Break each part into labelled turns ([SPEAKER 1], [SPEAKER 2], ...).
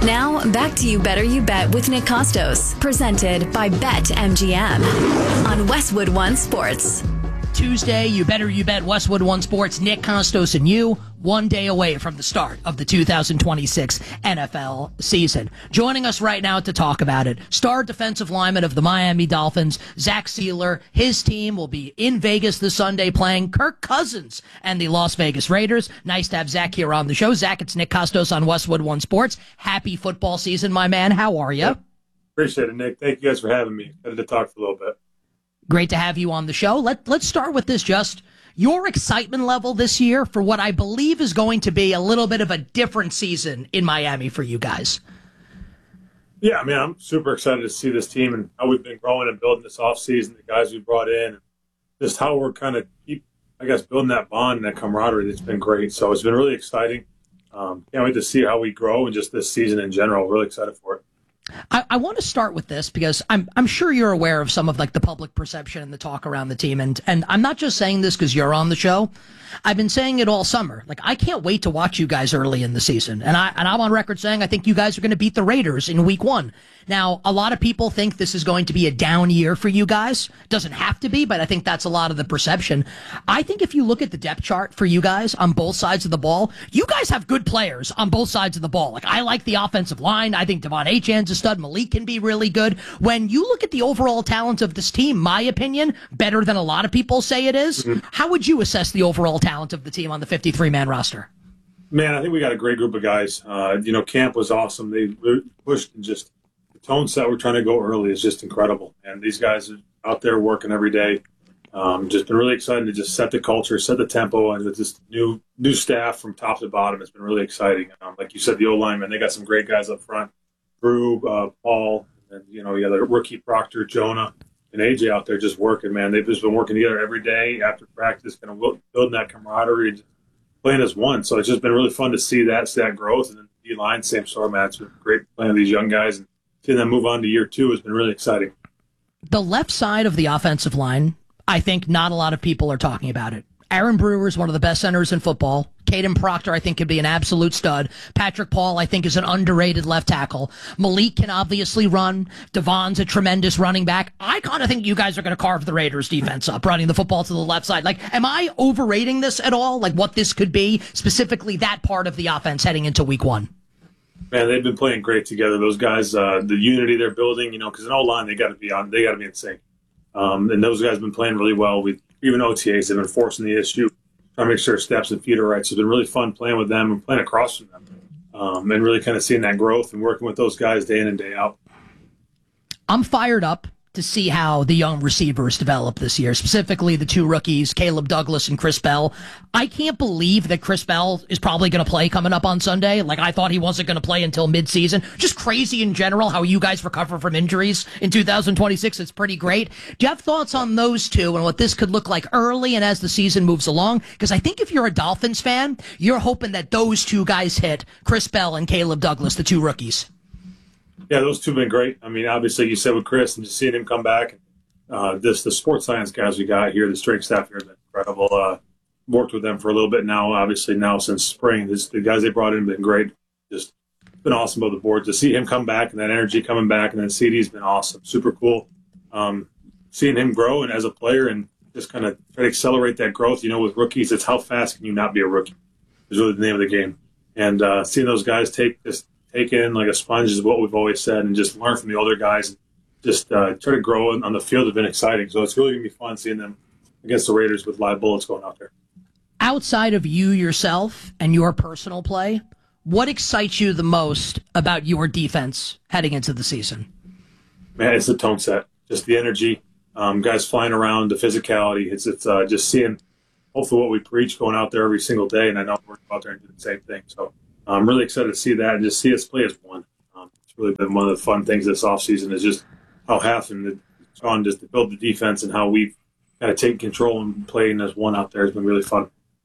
[SPEAKER 1] Now, back to You Better You Bet with Nick Costos, presented by BetMGM on Westwood One Sports.
[SPEAKER 2] Tuesday, You Better You Bet, Westwood One Sports, Nick Costos and you, 1 day away from the start of the 2026 NFL season. Joining us right now to talk about it, star defensive lineman of the Miami Dolphins, Zach Sieler. His team will be in Vegas this Sunday playing Kirk Cousins and the Las Vegas Raiders. Nice to have Zach here on the show. Zach, it's Nick Costos on Westwood One Sports. Happy football season, my man. How are you?
[SPEAKER 3] Appreciate it, Nick. Thank you guys for having me. Excited to talk for a little bit.
[SPEAKER 2] Great to have you on the show. Let's start with this, just your excitement level this year for what I believe is going to be a little bit of a different season in Miami for you guys.
[SPEAKER 3] Yeah, man, I'm super excited to see this team and how we've been growing and building this offseason, the guys we brought in, and just how we're kind of building that bond and that camaraderie that's been great. So it's been really exciting. Can't wait to see how we grow and just this season in general. Really excited for it.
[SPEAKER 2] I want to start with this because I'm sure you're aware of some of like the public perception and the talk around the team, and I'm not just saying this because you're on the show. I've been saying it all summer. Like, I can't wait to watch you guys early in the season, and I'm on record saying I think you guys are going to beat the Raiders in Week 1. Now, a lot of people think this is going to be a down year for you guys. Doesn't have to be, but I think that's a lot of the perception. I think if you look at the depth chart for you guys on both sides of the ball, you guys have good players on both sides of the ball. Like, I like the offensive line. I think Devon Achane's a stud. Malik can be really good. When you look at the overall talent of this team, my opinion, better than a lot of people say it is. How would you assess the overall talent of the team on the 53-man roster?
[SPEAKER 3] Man, I think we got a great group of guys. Camp was awesome. They pushed and just the tone set we're trying to go early is just incredible. And these guys are out there working every day. Just been really excited to just set the culture, set the tempo, and with this new staff from top to bottom, it's been really exciting. Like you said, the O-line, man, they got some great guys up front. Drew, Paul, and you got the rookie Proctor, Jonah, and AJ out there just working, man. They've just been working together every day after practice, kind of building that camaraderie, and playing as one. So it's just been really fun to see that growth. And then the D-line, same story, man. It's been great playing with these young guys, and seeing them move on to year 2 has been really exciting.
[SPEAKER 2] The left side of the offensive line, I think not a lot of people are talking about it. Aaron Brewer is one of the best centers in football. Caden Proctor, I think, could be an absolute stud. Patrick Paul, I think, is an underrated left tackle. Malik can obviously run. Devon's a tremendous running back. I kind of think you guys are going to carve the Raiders defense up, running the football to the left side. Like, am I overrating this at all? Like, what this could be, specifically that part of the offense heading into Week 1?
[SPEAKER 3] Man, they've been playing great together. Those guys, the unity they're building, because in O-line, they got to be in sync. And those guys have been playing really well. Even OTAs have been forcing the issue, trying to make sure steps and feet are right. So it's been really fun playing with them and playing across from them, and really kind of seeing that growth and working with those guys day in and day out.
[SPEAKER 2] I'm fired up to see how the young receivers develop this year, specifically the 2 rookies, Caleb Douglas and Chris Bell. I can't believe that Chris Bell is probably going to play coming up on Sunday. Like, I thought he wasn't going to play until midseason. Just crazy in general how you guys recover from injuries in 2026. It's pretty great. Do you have thoughts on those two and what this could look like early and as the season moves along? Because I think if you're a Dolphins fan, you're hoping that those 2 guys hit, Chris Bell and Caleb Douglas, the 2 rookies.
[SPEAKER 3] Yeah, those 2 have been great. I mean, obviously, you said with Chris and just seeing him come back, the sports science guys we got here, the strength staff here has been incredible. Worked with them for a little bit now, obviously, now since spring. The guys they brought in have been great. Just been awesome on the board. To see him come back and that energy coming back, and then CD's been awesome. Super cool. Seeing him grow and as a player and just kind of try to accelerate that growth. With rookies, it's how fast can you not be a rookie is really the name of the game. And seeing those guys take in like a sponge is what we've always said, and just learn from the older guys and just try to grow on the field has been exciting. So it's really going to be fun seeing them against the Raiders with live bullets going out there.
[SPEAKER 2] Outside of you yourself and your personal play, what excites you the most about your defense heading into the season?
[SPEAKER 3] Man, it's the tone set, just the energy, guys flying around, the physicality. It's just seeing hopefully what we preach going out there every single day, and I know we're out there and do the same thing. So I'm really excited to see that and just see us play as one. It's really been one of the fun things this offseason is just how Sean just to build the defense and how we've kind of taken control and playing as one out there has been really fun.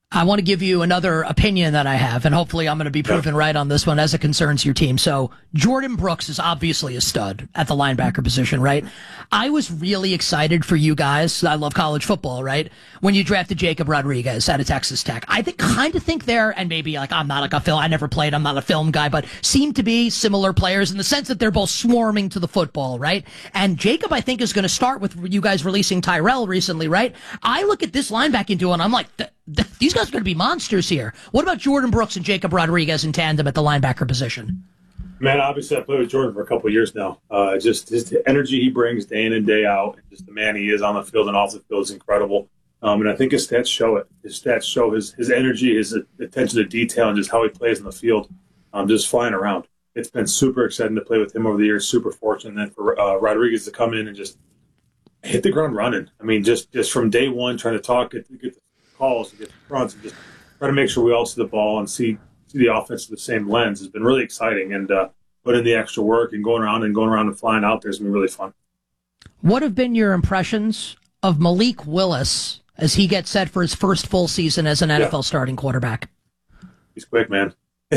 [SPEAKER 2] I want to give you another opinion that I have, and hopefully I'm going to be proven right on this one as it concerns your team. So Jordan Brooks is obviously a stud at the linebacker position, right? I was really excited for you guys. I love college football, right? When you drafted Jacob Rodriguez out of Texas Tech. I kind of think they're, and maybe like I'm not like a film, I never played, I'm not a film guy, but seem to be similar players in the sense that they're both swarming to the football, right? And Jacob, I think, is going to start with you guys releasing Tyrell recently, right? I look at this linebacking duo and I'm like, these guys are going to be monsters here. What about Jordan Brooks and Jacob Rodriguez in tandem at the linebacker position?
[SPEAKER 3] Man, obviously I played with Jordan for a couple of years now. Just his energy he brings day in and day out, just the man he is on the field and off the field is incredible. And I think his stats show it. His stats show his energy, his attention to detail, and just how he plays on the field, just flying around. It's been super exciting to play with him over the years, super fortunate. And then for Rodriguez to come in and just hit the ground running. I mean, just from day one, trying to talk, get the calls, get the fronts, and just try to make sure we all see the ball and see the offense through the same lens has been really exciting. And put in the extra work and going around and flying out there has been really fun.
[SPEAKER 2] What have been your impressions of Malik Willis as he gets set for his first full season as an NFL starting quarterback?
[SPEAKER 3] He's quick, man.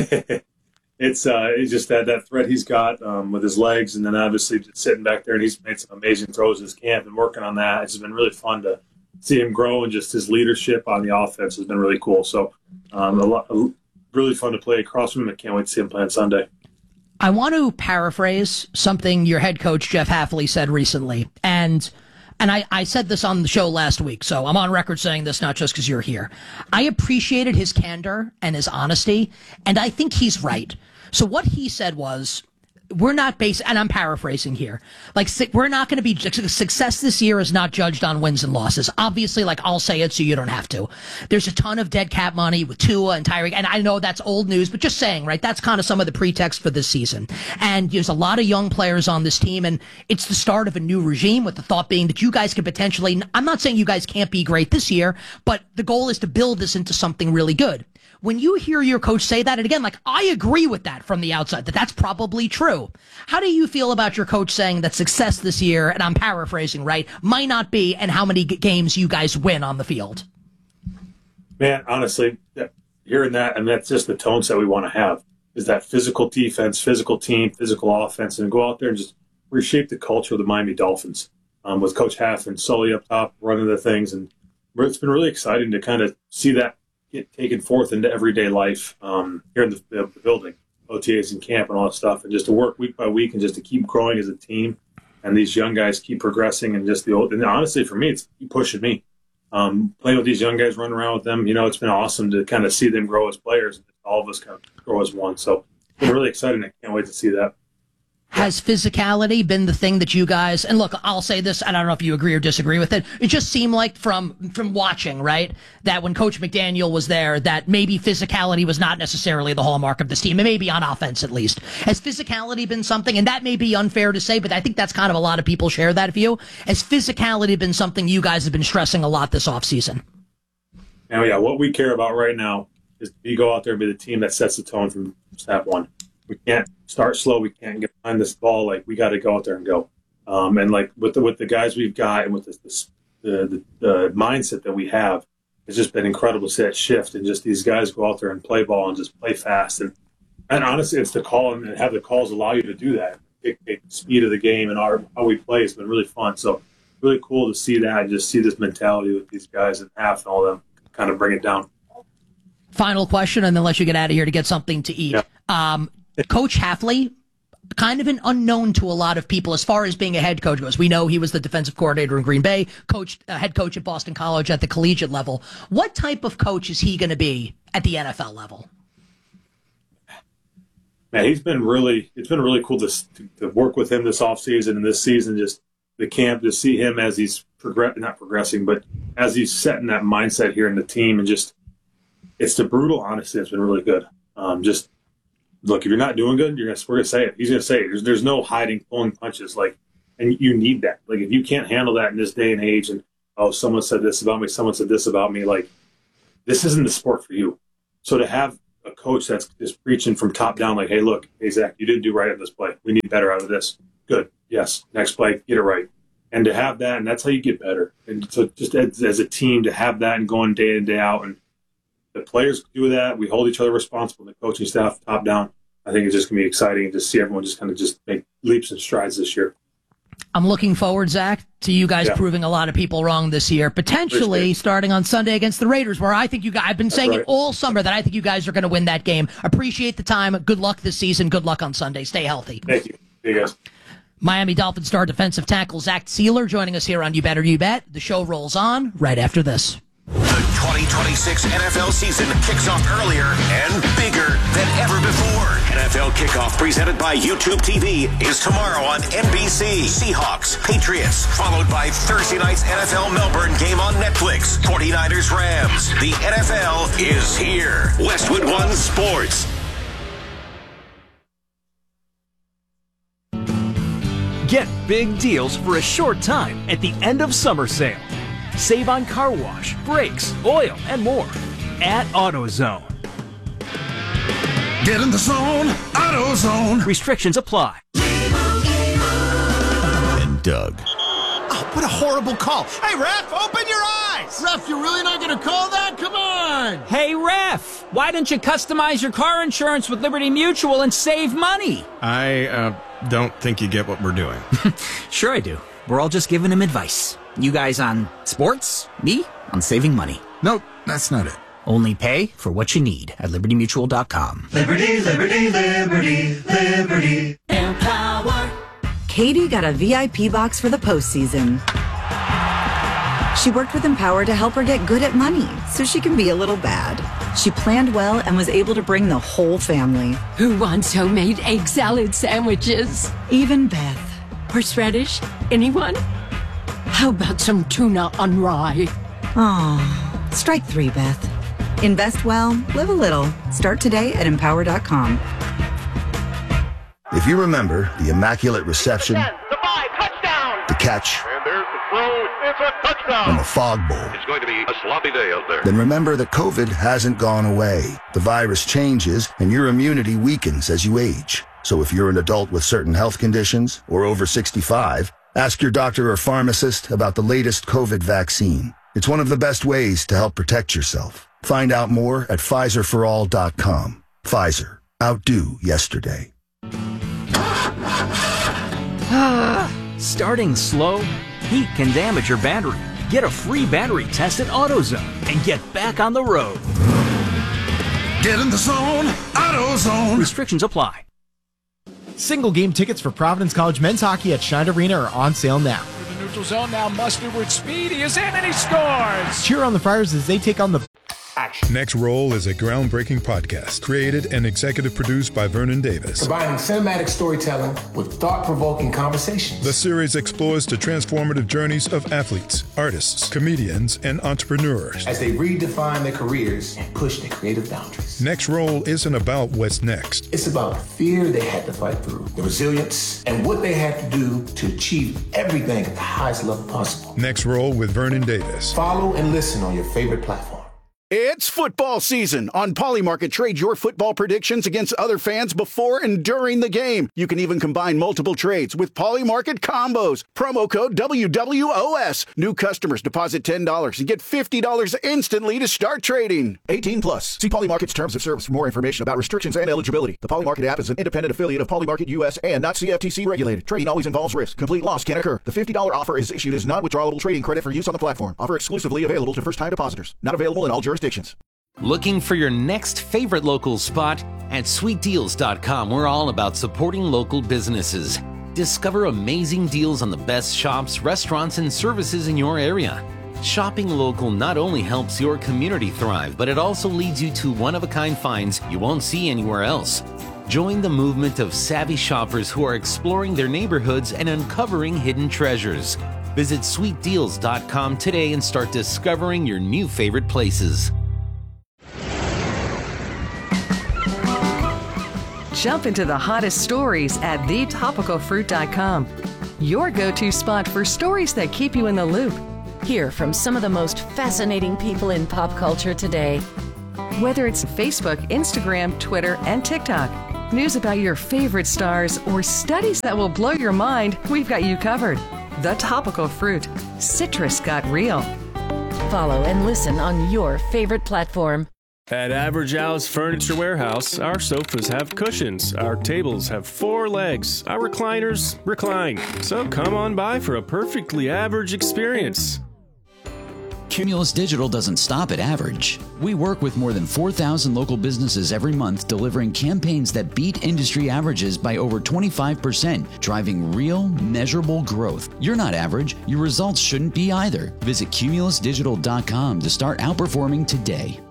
[SPEAKER 3] It's just that threat he's got with his legs, and then obviously just sitting back there, and he's made some amazing throws in his camp and working on that. It's been really fun to see him grow, and just his leadership on the offense has been really cool. So really fun to play across from him. I can't wait to see him play on Sunday.
[SPEAKER 2] I want to paraphrase something your head coach, Jeff Hafley, said recently. And I said this on the show last week, so I'm on record saying this not just because you're here. I appreciated his candor and his honesty, and I think he's right. So what he said was, we're not based, and I'm paraphrasing here, like, we're not going to be, success this year is not judged on wins and losses. Obviously, like, I'll say it so you don't have to. There's a ton of dead cap money with Tua and Tyreek, and I know that's old news, but just saying, right, that's kind of some of the pretext for this season. And there's a lot of young players on this team, and it's the start of a new regime, with the thought being that you guys could potentially, I'm not saying you guys can't be great this year, but the goal is to build this into something really good. When you hear your coach say that, and again, like, I agree with that from the outside, that's probably true. How do you feel about your coach saying that success this year, and I'm paraphrasing, right, might not be, and how many games you guys win on the field?
[SPEAKER 3] Man, honestly, hearing that, and that's just the tone set we want to have, is that physical defense, physical team, physical offense, and go out there and just reshape the culture of the Miami Dolphins with Coach Haff and Sully up top running the things. And it's been really exciting to kind of see that get taken forth into everyday life here in the building, OTAs and camp and all that stuff, and just to work week by week and just to keep growing as a team, and these young guys keep progressing, and just and honestly for me, it's keep pushing me. Playing with these young guys, running around with them, it's been awesome to kind of see them grow as players, and all of us kind of grow as one. So it's been really exciting. I can't wait to see that.
[SPEAKER 2] Has physicality been the thing that you guys, and look, I'll say this, and I don't know if you agree or disagree with it, it just seemed like from watching, right, that when Coach McDaniel was there, that maybe physicality was not necessarily the hallmark of this team, and maybe on offense at least. Has physicality been something, and that may be unfair to say, but I think that's kind of a lot of people share that view. Has physicality been something you guys have been stressing a lot this offseason?
[SPEAKER 3] Now, yeah, what we care about right now is we go out there and be the team that sets the tone from snap one. We can't start slow. We can't get behind this ball. Like, we got to go out there and go. And like with the guys we've got, and with the mindset that we have, it's just been incredible to see that shift. And just these guys go out there and play ball and just play fast. And honestly, it's the call, and have the calls allow you to do that. Dictate the speed of the game and how we play. It's been really fun. So really cool to see that and just see this mentality with these guys and Half and all them kind of bring it down.
[SPEAKER 2] Final question, and then let you get out of here to get something to eat. Yeah. Coach Hafley, kind of an unknown to a lot of people as far as being a head coach goes. We know he was the defensive coordinator in Green Bay, head coach at Boston College at the collegiate level. What type of coach is he going to be at the NFL level?
[SPEAKER 3] Man, it's been really cool to work with him this offseason and this season, just the camp, to see him as he's not progressing, but as he's setting that mindset here in the team, and just, it's the brutal honesty that's been really good. Just, look, if you're not doing good, we're going to say it. He's going to say it. There's no hiding, pulling punches. Like, and you need that. Like, if you can't handle that in this day and age, and, oh, someone said this about me, someone said this about me, like, this isn't the sport for you. So to have a coach that's just preaching from top down, like, hey, look, hey, Zach, you didn't do right on this play. We need better out of this. Good. Yes. Next play, get it right. And to have that, and that's how you get better. And so just as a team, to have that and going day in, day out, and the players do that. We hold each other responsible, the coaching staff, top down. I think it's just going to be exciting to see everyone just kind of just make leaps and strides this year.
[SPEAKER 2] I'm looking forward, Zach, to you guys proving a lot of people wrong this year, potentially starting on Sunday against the Raiders, where I think I've been saying it all summer that I think you guys are going to win that game. Appreciate the time. Good luck this season. Good luck on Sunday. Stay healthy.
[SPEAKER 3] Thank you. See you guys.
[SPEAKER 2] Miami Dolphins star defensive tackle Zach Sieler joining us here on You Better You Bet. The show rolls on right after this.
[SPEAKER 4] The 2026 NFL season kicks off earlier and bigger than ever before. NFL Kickoff, presented by YouTube TV, is tomorrow on NBC. Seahawks, Patriots, followed by Thursday night's NFL Melbourne game on Netflix. 49ers, Rams. The NFL is here. Westwood One Sports.
[SPEAKER 5] Get big deals for a short time at the end of summer sale. Save on car wash, brakes, oil, and more at AutoZone.
[SPEAKER 6] Get in the zone, AutoZone.
[SPEAKER 5] Restrictions apply.
[SPEAKER 4] And Doug.
[SPEAKER 6] Oh, what a horrible call. Hey, ref, open your eyes. Ref, you're really not going to call that? Come on.
[SPEAKER 7] Hey, ref, why don't you customize your car insurance with Liberty Mutual and save money?
[SPEAKER 8] I don't think you get what we're doing.
[SPEAKER 7] Sure I do. We're all just giving him advice. You guys on sports, me on saving money.
[SPEAKER 6] Nope, that's not it.
[SPEAKER 7] Only pay for what you need at libertymutual.com.
[SPEAKER 9] Liberty, liberty, liberty, liberty. Empower.
[SPEAKER 10] Katie got a VIP box for the postseason. She worked with Empower to help her get good at money so she can be a little bad. She planned well and was able to bring the whole family.
[SPEAKER 11] Who wants homemade egg salad sandwiches?
[SPEAKER 10] Even Beth.
[SPEAKER 11] Horseradish? Anyone? How about some tuna on rye?
[SPEAKER 10] Aw, strike 3, Beth. Invest well, live a little. Start today at Empower.com.
[SPEAKER 12] If you remember the Immaculate Reception, the catch,
[SPEAKER 13] and there's the throw, it's a touchdown,
[SPEAKER 12] and the Fog Bowl,
[SPEAKER 13] it's going to be a sloppy day out there.
[SPEAKER 12] Then remember that COVID hasn't gone away. The virus changes, and your immunity weakens as you age. So if you're an adult with certain health conditions or over 65, ask your doctor or pharmacist about the latest COVID vaccine. It's one of the best ways to help protect yourself. Find out more at PfizerForAll.com. Pfizer. Outdo yesterday.
[SPEAKER 5] Starting slow, heat can damage your battery. Get a free battery test at AutoZone and get back on the road.
[SPEAKER 6] Get in the zone, AutoZone.
[SPEAKER 5] Restrictions apply.
[SPEAKER 14] Single game tickets for Providence College men's hockey at Schneider Arena are on sale now.
[SPEAKER 15] Through the neutral zone now, Mustard with speed. He is in and he scores.
[SPEAKER 14] Cheer on the Friars as they take on the
[SPEAKER 16] Action. Next Roll is a groundbreaking podcast created and executive produced by Vernon Davis.
[SPEAKER 17] Combining cinematic storytelling with thought-provoking conversations.
[SPEAKER 16] The series explores the transformative journeys of athletes, artists, comedians, and entrepreneurs
[SPEAKER 17] as they redefine their careers and push their creative boundaries.
[SPEAKER 16] Next Roll isn't about what's next.
[SPEAKER 17] It's about the fear they had to fight through, the resilience, and what they had to do to achieve everything at the highest level possible.
[SPEAKER 16] Next Roll with Vernon Davis.
[SPEAKER 17] Follow and listen on your favorite platform.
[SPEAKER 18] It's football season. On Polymarket, trade your football predictions against other fans before and during the game. You can even combine multiple trades with Polymarket combos. Promo code WWOS. New customers deposit $10 and get $50 instantly to start trading. 18 plus. See Polymarket's terms of service for more information about restrictions and eligibility. The Polymarket app is an independent affiliate of Polymarket US and not CFTC regulated. Trading always involves risk. Complete loss can occur. The $50 offer is issued as non-withdrawable trading credit for use on the platform. Offer exclusively available to first-time depositors. Not available in all jurisdictions.
[SPEAKER 19] Looking for your next favorite local spot? At sweetdeals.com, we're all about supporting local businesses. Discover amazing deals on the best shops, restaurants, and services in your area. Shopping local not only helps your community thrive, but it also leads you to one-of-a-kind finds you won't see anywhere else. Join the movement of savvy shoppers who are exploring their neighborhoods and uncovering hidden treasures. Visit sweetdeals.com today and start discovering your new favorite places.
[SPEAKER 20] Jump into the hottest stories at thetopicalfruit.com. Your go-to spot for stories that keep you in the loop.
[SPEAKER 11] Hear from some of the most fascinating people in pop culture today.
[SPEAKER 20] Whether it's Facebook, Instagram, Twitter, and TikTok, news about your favorite stars, or studies that will blow your mind, we've got you covered. The Topical Fruit. Citrus got real.
[SPEAKER 11] Follow and listen on your favorite platform.
[SPEAKER 21] At Average Al's Furniture Warehouse, our sofas have cushions, our tables have 4 legs, our recliners recline. So come on by for a perfectly average experience.
[SPEAKER 22] Cumulus Digital doesn't stop at average. We work with more than 4,000 local businesses every month, delivering campaigns that beat industry averages by over 25%, driving real, measurable growth. You're not average. Your results shouldn't be either. Visit cumulusdigital.com to start outperforming today.